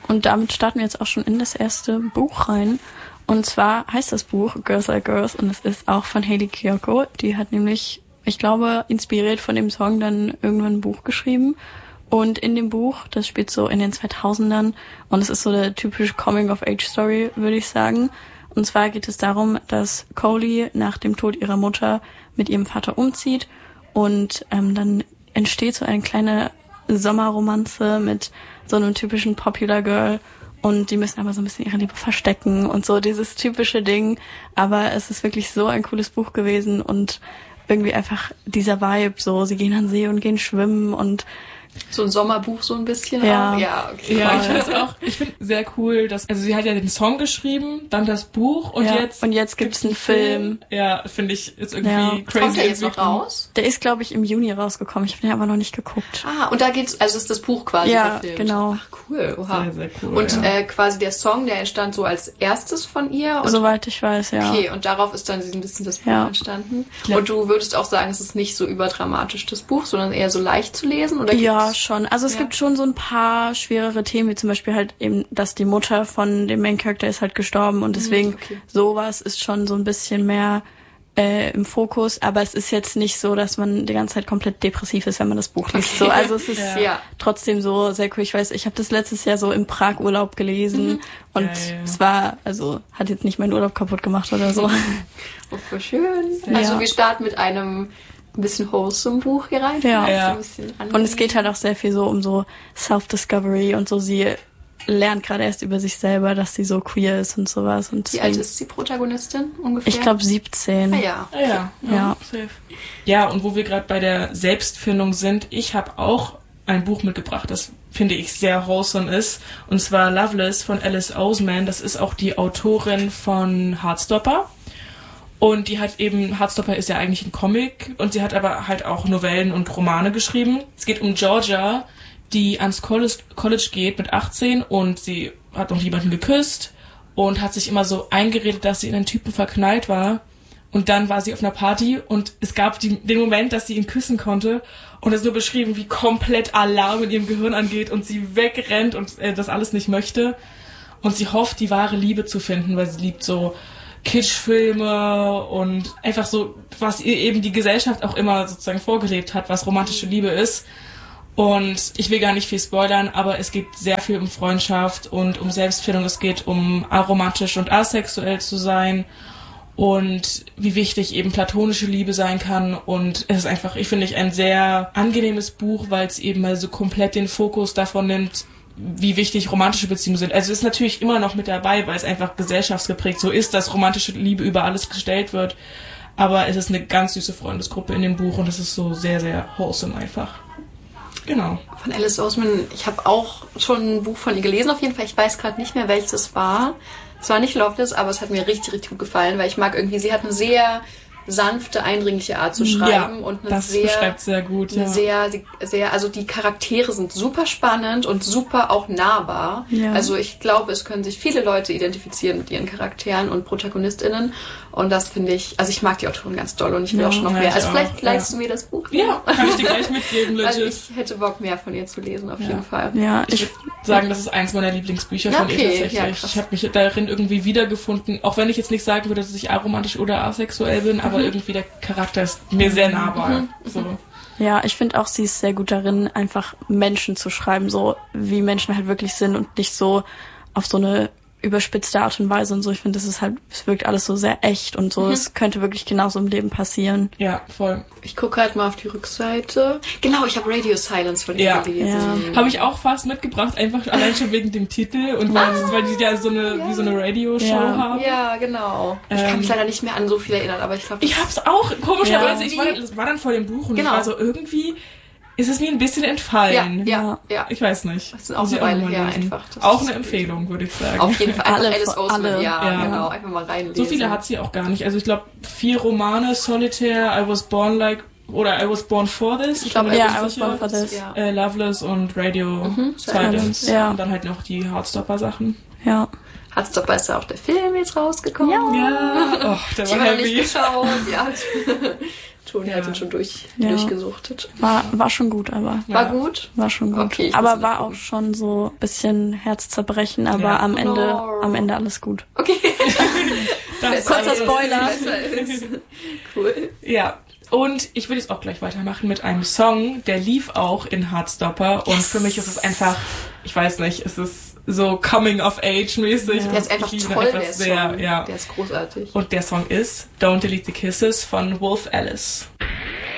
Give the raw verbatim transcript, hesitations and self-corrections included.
Und damit starten wir jetzt auch schon in das erste Buch rein. Und zwar heißt das Buch Girls Like Girls und es ist auch von Hayley Kiyoko. Die hat nämlich, ich glaube, inspiriert von dem Song dann irgendwann ein Buch geschrieben. Und in dem Buch, das spielt so in den zweitausendern und es ist so eine typische Coming-of-Age-Story, würde ich sagen. Und zwar geht es darum, dass Coley nach dem Tod ihrer Mutter mit ihrem Vater umzieht und ähm, dann entsteht so eine kleine Sommerromanze mit so einem typischen Popular Girl und die müssen aber so ein bisschen ihre Liebe verstecken und so dieses typische Ding. Aber es ist wirklich so ein cooles Buch gewesen und irgendwie einfach dieser Vibe, so sie gehen an den See und gehen schwimmen und so ein Sommerbuch so ein bisschen. Ja, auch. ja, okay. Ja, ich finde es auch, ich finde sehr cool, dass, also sie hat ja den Song geschrieben, dann das Buch und ja, jetzt und jetzt gibt's einen Film. Film. Ja, finde ich, ist irgendwie Ja. crazy. Kommt der jetzt noch raus? Der ist, glaube ich, im Juni rausgekommen. Ich habe den aber noch nicht geguckt. Ah, und da geht's, also ist das Buch quasi Ja, verfilmt. genau. Ach, cool. Oha. Sehr, sehr cool. Und ja. äh, quasi der Song, der entstand so als erstes von ihr. Und Soweit ich weiß, ja. Okay, und darauf ist dann ein bisschen das Buch Ja. entstanden. Ja. Und du würdest auch sagen, es ist nicht so überdramatisch, das Buch, sondern eher so leicht zu lesen? Oder Ja, gibt's- schon. Also es Ja. gibt schon so ein paar schwerere Themen, wie zum Beispiel halt eben, dass die Mutter von dem Main Character ist halt gestorben und deswegen okay. sowas ist schon so ein bisschen mehr äh, im Fokus, aber es ist jetzt nicht so, dass man die ganze Zeit komplett depressiv ist, wenn man das Buch liest. Okay. So, also es ist Ja. Ja. trotzdem so sehr cool. Ich weiß, ich habe das letztes Jahr so im Prag-Urlaub gelesen Mhm. und Ja, ja, ja. es war, also hat jetzt nicht meinen Urlaub kaputt gemacht oder so. Oh, voll schön. Ja. Also wir starten mit einem ein bisschen wholesome Buch hier rein. Ja. Vielleicht Ja. so ein bisschen Und es geht halt auch sehr viel so um so Self-Discovery und so. Sie lernt gerade erst über sich selber, dass sie so queer ist und sowas. Und Wie alt ist die Protagonistin ungefähr? Ich glaube siebzehn. Ah ja. Ah, ja, ja, Ja. safe. Ja, und wo wir gerade bei der Selbstfindung sind, ich habe auch ein Buch mitgebracht, das finde ich sehr wholesome ist, und zwar Loveless von Alice Oseman. Das ist auch die Autorin von Heartstopper. Und die hat eben, Heartstopper ist ja eigentlich ein Comic, und sie hat aber halt auch Novellen und Romane geschrieben. Es geht um Georgia, die ans College, College geht mit achtzehn und sie hat noch jemanden geküsst und hat sich immer so eingeredet, dass sie in einen Typen verknallt war. Und dann war sie auf einer Party und es gab die, den Moment, dass sie ihn küssen konnte, und es ist so beschrieben, wie komplett Alarm in ihrem Gehirn angeht und sie wegrennt und äh, das alles nicht möchte. Und sie hofft, die wahre Liebe zu finden, weil sie liebt so Kitschfilme und einfach so, was ihr eben die Gesellschaft auch immer sozusagen vorgelebt hat, was romantische Liebe ist. Und ich will gar nicht viel spoilern, aber es geht sehr viel um Freundschaft und um Selbstfindung. Es geht um aromantisch und asexuell zu sein und wie wichtig eben platonische Liebe sein kann. Und es ist einfach, ich finde, ein sehr angenehmes Buch, weil es eben mal so komplett den Fokus davon nimmt, wie wichtig romantische Beziehungen sind. Also es ist natürlich immer noch mit dabei, weil es einfach gesellschaftsgeprägt so ist, dass romantische Liebe über alles gestellt wird. Aber es ist eine ganz süße Freundesgruppe in dem Buch und es ist so sehr, sehr wholesome einfach. Genau. Von Alice Oseman, ich habe auch schon ein Buch von ihr gelesen auf jeden Fall. Ich weiß gerade nicht mehr, welches es war. Es war nicht Loveless, aber es hat mir richtig, richtig gut gefallen, weil ich mag irgendwie, sie hat eine sehr sanfte, eindringliche Art zu schreiben Ja, und eine das sehr, beschreibt sehr gut. eine Ja. sehr, sehr, also die Charaktere sind super spannend und super auch nahbar. Ja. Also ich glaube, es können sich viele Leute identifizieren mit ihren Charakteren und ProtagonistInnen und das finde ich, also ich mag die Autorin ganz doll und ich will Ja, auch schon noch ja, mehr. ich Also auch, vielleicht ja. leistest du mir das Buch. Ja, kann ich dir gleich mitgeben, Weil legit. ich hätte Bock, mehr von ihr zu lesen, auf Ja. jeden Fall. Ja, Ich ich, würde sagen, das ist eins meiner Lieblingsbücher Ja, von okay, ihr tatsächlich. ja, krass. Ich habe mich darin irgendwie wiedergefunden, auch wenn ich jetzt nicht sagen würde, dass ich aromantisch oder asexuell bin, aber irgendwie der Charakter ist mir sehr nahbar. So. ja, ich finde auch, sie ist sehr gut darin, einfach Menschen zu schreiben, so wie Menschen halt wirklich sind und nicht so auf so eine überspitzte Art und Weise und so. Ich finde, das ist halt, es wirkt alles so sehr echt und so. Es könnte wirklich genauso im Leben passieren. Ja, voll. Ich gucke halt mal auf die Rückseite. Genau, ich habe Radio Silence von ihr Ja. gelesen. Habe ich auch fast mitgebracht, einfach allein schon wegen dem Titel und weil, weil die ja so eine, Ja. wie so eine Radioshow Ja. haben. Ja, genau. Ich Ähm, kann mich leider nicht mehr an so viel erinnern, aber ich glaube, Ich hab's auch, komischerweise, Ja. ich war, das war dann vor dem Buch und Genau. ich war so, irgendwie ist es mir ein bisschen entfallen. ja, ja, ja. Ich weiß nicht. Das ist auch Muss ich eine Weile mal her lesen. einfach. Das Auch ist eine gut. Empfehlung, würde ich sagen. Auf jeden Fall. Einfach Alle, Alice Oseman, alle. ja, Ja. genau. Einfach mal reinlesen. So viele hat sie auch gar nicht. Also ich glaube, vier Romane, Solitaire, I Was Born Like, oder I Was Born For This. Ich glaube, Ja, Alice I Was Born For Oseman, This. ja. Äh, Loveless und Radio Mhm, Silence. Ja. Und dann halt noch die Heartstopper-Sachen. Ja. Heartstopper ist ja auch der Film jetzt rausgekommen. Ja. Ja, oh, der Ich war habe noch nicht heavy. geschaut. Ja. Toni Ja. hat ihn schon durch, Ja. durchgesuchtet. War, war schon gut, aber. War Ja. gut? War schon gut. Okay, ich muss aber noch war gucken. auch schon so ein bisschen Herzzerbrechen, aber Ja. am Ende, No. am Ende alles gut. Okay. Das Kurzer alles- Spoiler. Besser ist. Cool. Ja. Und ich würde jetzt auch gleich weitermachen mit einem Song, der lief auch in Heartstopper. Und für mich ist es einfach, ich weiß nicht, es ist so Coming-of-Age-mäßig. Der ist einfach Ich liebe toll, einfach der sehr, Song. ja. Der ist großartig. Und der Song ist Don't Delete the Kisses von Wolf Alice.